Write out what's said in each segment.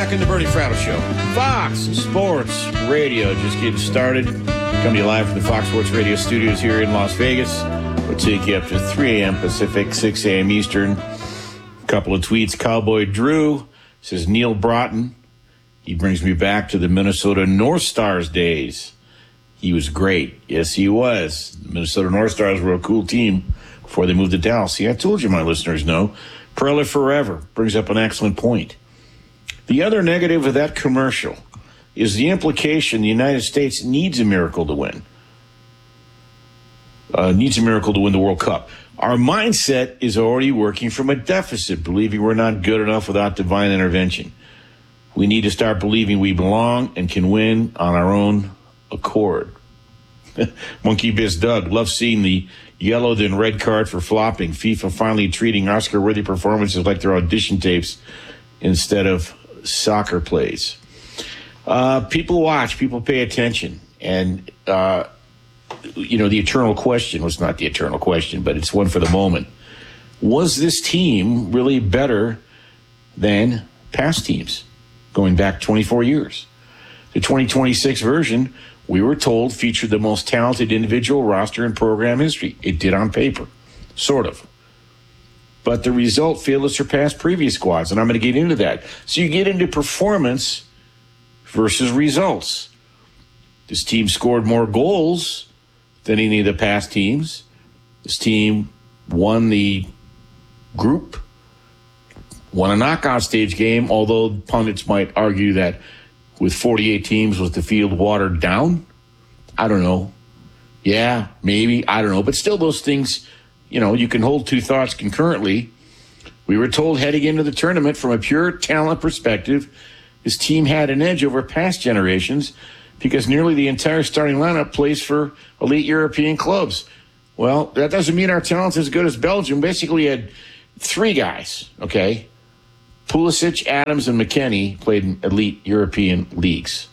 back in the Bernie Fratto Show. Fox Sports Radio just getting started. Coming to you live from the Fox Sports Radio studios here in Las Vegas. We'll take you up to 3 a.m. Pacific, 6 a.m. Eastern. A couple of tweets. Cowboy Drew says, Neil Broughton, he brings me back to the Minnesota North Stars days. He was great. Yes, he was. The Minnesota North Stars were a cool team before they moved to Dallas. See, I told you my listeners know. Perla Forever brings up an excellent point. The other negative of that commercial is the implication the United States needs a miracle to win. Needs a miracle to win the World Cup. Our mindset is already working from a deficit, believing we're not good enough without divine intervention. We need to start believing we belong and can win on our own accord. Monkey Biz Doug loves seeing the yellow then red card for flopping. FIFA finally treating Oscar-worthy performances like their audition tapes instead of soccer plays. People watch, people pay attention, and the eternal question was not the eternal question, but it's one for the moment. Was this team really better than past teams going back 24 years? The 2026 version, we were told, featured the most talented individual roster in program history. It did on paper, sort of. But the result failed to surpass previous squads, and I'm going to get into that. So you get into performance versus results. This team scored more goals than any of the past teams. This team won the group, won a knockout stage game, although pundits might argue that with 48 teams, was the field watered down? I don't know. Yeah, maybe. I don't know. But still, those things, you can hold two thoughts concurrently. We were told heading into the tournament from a pure talent perspective, this team had an edge over past generations because nearly the entire starting lineup plays for elite European clubs. Well, that doesn't mean our talent's as good as Belgium. Basically, had 3 guys, okay? Pulisic, Adams, and McKennie played in elite European leagues.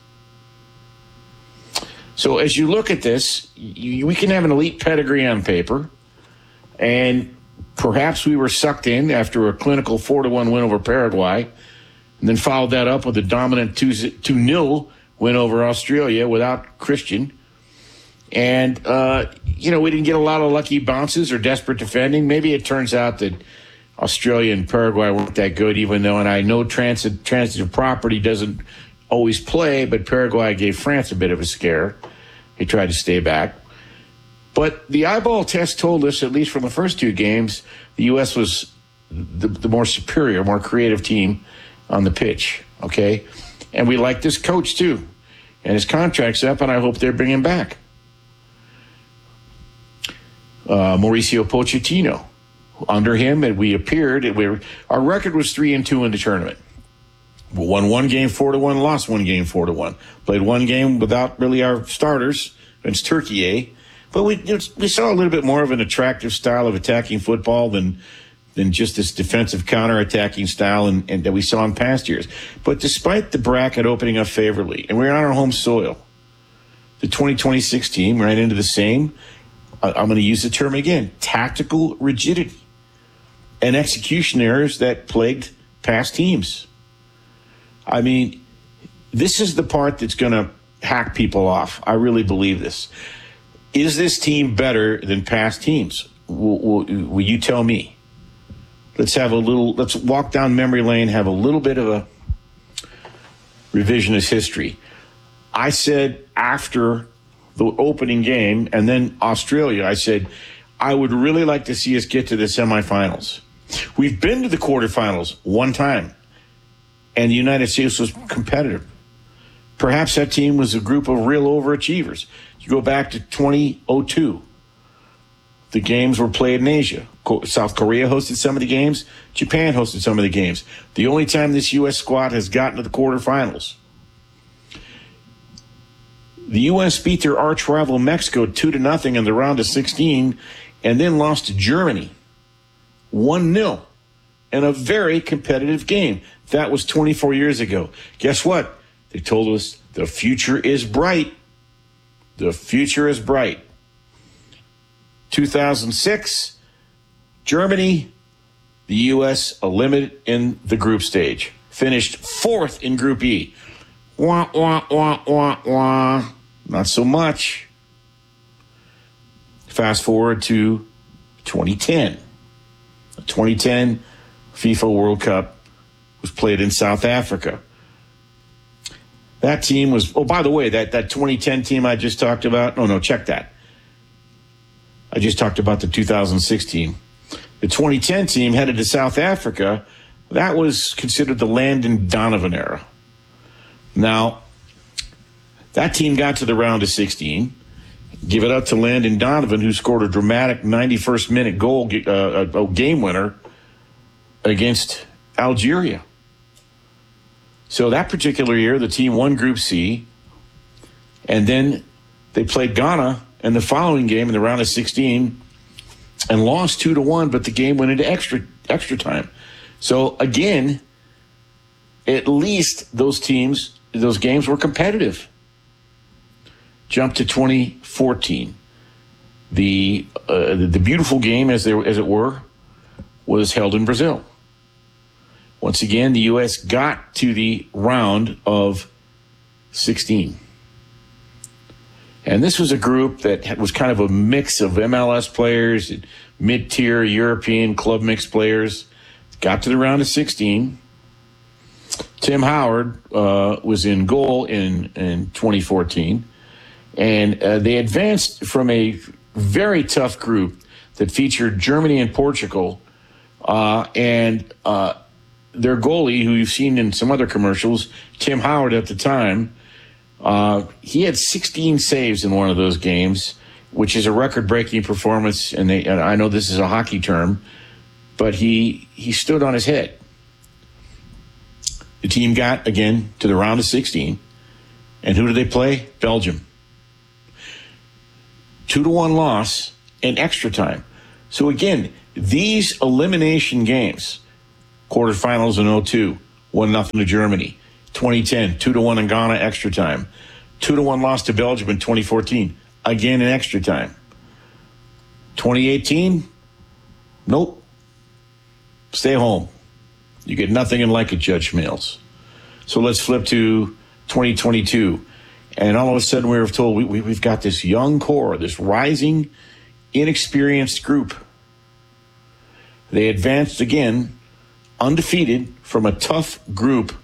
So as you look at this, we can have an elite pedigree on paper, and perhaps we were sucked in after a clinical 4-1 win over Paraguay, and then followed that up with a dominant 2-0 win over Australia without Christian. And, we didn't get a lot of lucky bounces or desperate defending. Maybe it turns out that Australia and Paraguay weren't that good, even though, and I know transitive property doesn't always play, but Paraguay gave France a bit of a scare. He tried to stay back. But the eyeball test told us, at least from the first 2 games, the U.S. was the more superior, more creative team on the pitch, okay? And we like this coach, too. And his contract's up, and I hope they bring him back. Mauricio Pochettino. Under him, and we appeared. Our record was 3-2 in the tournament. We won 1 game 4-1, lost 1 game 4-1. Played 1 game without really our starters against Turkey, But we saw a little bit more of an attractive style of attacking football than just this defensive counter-attacking style and that we saw in past years. But despite the bracket opening up favorably, and we're on our home soil, the 2026 team ran into the same, I'm going to use the term again, tactical rigidity and execution errors that plagued past teams. I mean, this is the part that's going to hack people off. I really believe this. Is this team better than past teams? Will you tell me? Let's walk down memory lane, have a little bit of a revisionist history. I said after the opening game and then Australia, I said, I would really like to see us get to the semifinals. We've been to the quarterfinals 1 time, and the United States was competitive. Perhaps that team was a group of real overachievers. You go back to 2002. The games were played in Asia. South Korea hosted some of the games. Japan hosted some of the games. The only time this U.S. squad has gotten to the quarterfinals. The U.S. beat their arch rival Mexico 2-0 in the round of 16 and then lost to Germany 1-0 in a very competitive game. That was 24 years ago. Guess what? They told us the future is bright. The future is bright. 2006, Germany, the U.S. eliminated in the group stage. finished fourth in Group E. Wah, wah, wah, wah, wah. Not so much. Fast forward to 2010. The 2010 FIFA World Cup was played in South Africa. That team was, oh, by the way, that 2010 team I just talked about, no, check that. I just talked about the 2016. The 2010 team headed to South Africa. That was considered the Landon Donovan era. Now, that team got to the round of 16. Give it up to Landon Donovan, who scored a dramatic 91st minute goal, a game winner against Algeria. So that particular year, the team won Group C, and then they played Ghana in the following game in the round of 16 and lost 2-1, but the game went into extra time. So again, at least those games were competitive. Jump to 2014. The beautiful game, as it were, was held in Brazil. Once again, the U.S. got to the round of 16. And this was a group that was kind of a mix of MLS players, mid-tier European club mix players. Got to the round of 16. Tim Howard was in goal in 2014. And they advanced from a very tough group that featured Germany and Portugal. Their goalie, who you've seen in some other commercials, Tim Howard at the time, he had 16 saves in one of those games, which is a record-breaking performance. And I know this is a hockey term, but he stood on his head. The team got, again, to the round of 16. And who did they play? Belgium. 2-1 loss in extra time. So again, these elimination games, quarterfinals in 2002, 1-0 to Germany. 2010, 2-1 in Ghana, extra time. 2-1 loss to Belgium in 2014, again in extra time. 2018, nope. Stay home. You get nothing in like it, Judge Schmales. So let's flip to 2022. And all of a sudden we were told we've got this young core, this rising, inexperienced group. They advanced again, undefeated, from a tough group